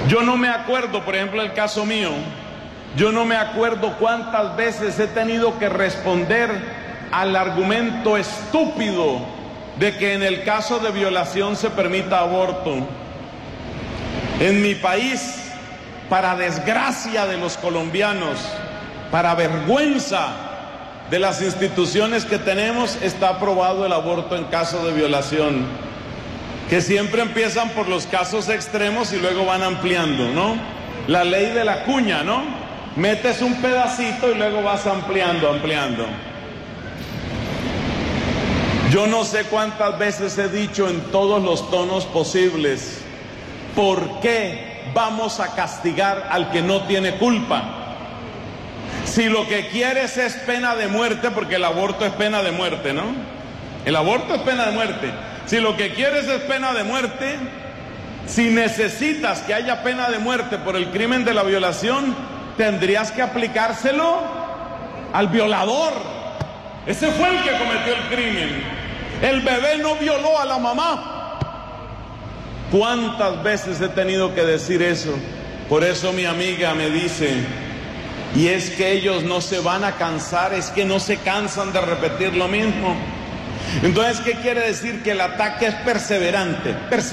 Yo no me acuerdo, por ejemplo, el caso mío, yo no me acuerdo cuántas veces he tenido que responder al argumento estúpido de que en el caso de violación se permita aborto. En mi país, para desgracia de los colombianos, para vergüenza de las instituciones que tenemos, está aprobado el aborto en caso de violación, que siempre empiezan por los casos extremos y luego van ampliando, ¿no? La ley de la cuña, ¿no? Metes un pedacito y luego vas ampliando. Yo no sé cuántas veces he dicho en todos los tonos posibles, ¿por qué vamos a castigar al que no tiene culpa? Si lo que quieres es pena de muerte, porque el aborto es pena de muerte, ¿no? El aborto es pena de muerte. Si lo que quieres es pena de muerte, si necesitas que haya pena de muerte por el crimen de la violación, tendrías que aplicárselo al violador. Ese fue el que cometió el crimen. El bebé no violó a la mamá. ¿Cuántas veces he tenido que decir eso? Por eso mi amiga me dice, y es que ellos no se van a cansar, es que no se cansan de repetir lo mismo. Entonces, ¿qué quiere decir? Que el ataque es perseverante.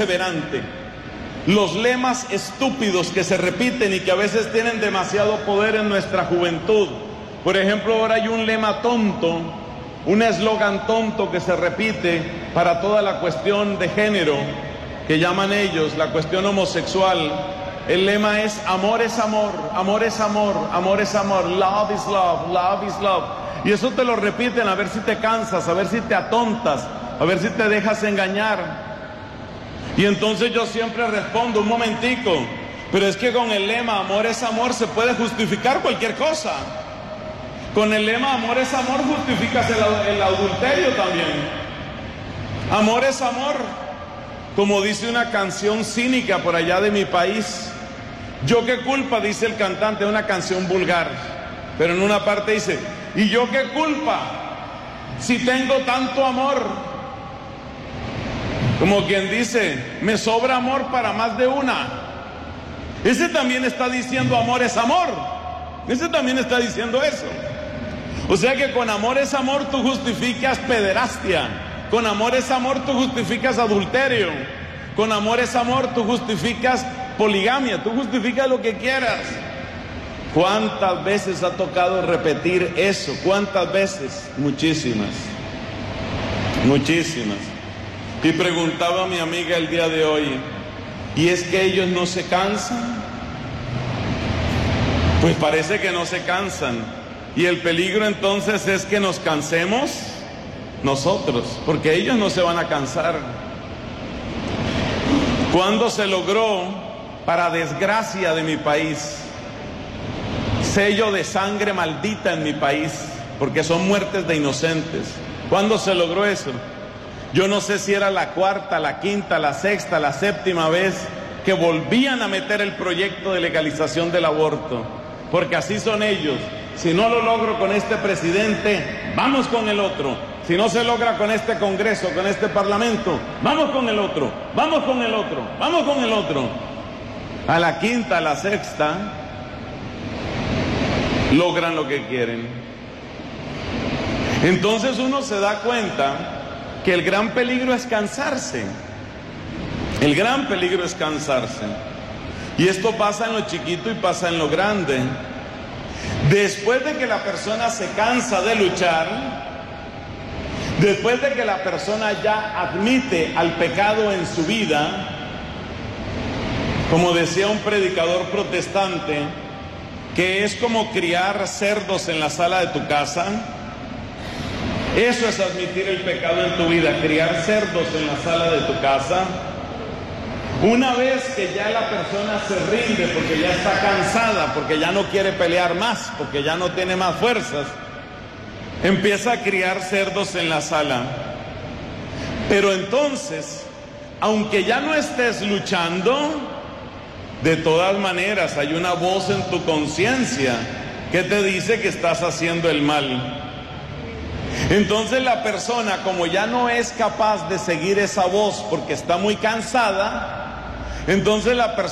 Los lemas estúpidos que se repiten y que a veces tienen demasiado poder en nuestra juventud. Por ejemplo, ahora hay un lema tonto, un eslogan tonto que se repite para toda la cuestión de género, que llaman ellos la cuestión homosexual. El lema es amor es amor, amor es amor, amor es amor, love is love, love is love. Y eso te lo repiten a ver si te cansas, a ver si te atontas, a ver si te dejas engañar. Y entonces yo siempre respondo, un momentico, pero es que con el lema amor es amor se puede justificar cualquier cosa. Con el lema amor es amor justificas el adulterio también. Amor es amor, como dice una canción cínica por allá de mi país. Yo qué culpa, dice el cantante, una canción vulgar, pero en una parte dice, ¿y yo qué culpa si tengo tanto amor? Como quien dice, me sobra amor para más de una. Ese también está diciendo amor es amor. Ese también está diciendo eso. O sea que con amor es amor tú justificas pederastia. Con amor es amor tú justificas adulterio. Con amor es amor tú justificas poligamia. Tú justificas lo que quieras. ¿Cuántas veces ha tocado repetir eso? ¿Cuántas veces? Muchísimas. Y preguntaba a mi amiga el día de hoy, ¿y es que ellos no se cansan? Pues parece que no se cansan. Y el peligro entonces es que nos cansemos nosotros, porque ellos no se van a cansar. ¿Cuándo se logró, para desgracia de mi país, sello de sangre maldita en mi país, porque son muertes de inocentes? ¿Cuándo se logró eso? Yo no sé si era la cuarta, la quinta, la sexta, la séptima vez que volvían a meter el proyecto de legalización del aborto, porque así son ellos. Si no lo logro con este presidente, vamos con el otro. Si no se logra con este Congreso, con este Parlamento, vamos con el otro, vamos con el otro, vamos con el otro. A la quinta, a la sexta, logran lo que quieren. Entonces uno se da cuenta que el gran peligro es cansarse. El gran peligro es cansarse. Y esto pasa en lo chiquito y pasa en lo grande. Después de que la persona se cansa de luchar, después de que la persona ya admite al pecado en su vida, como decía un predicador protestante, que es como criar cerdos en la sala de tu casa. Eso es admitir el pecado en tu vida, criar cerdos en la sala de tu casa. Una vez que ya la persona se rinde porque ya está cansada, porque ya no quiere pelear más, porque ya no tiene más fuerzas, empieza a criar cerdos en la sala. Pero entonces, aunque ya no estés luchando, de todas maneras hay una voz en tu conciencia que te dice que estás haciendo el mal. Entonces la persona, como ya no es capaz de seguir esa voz porque está muy cansada, entonces la persona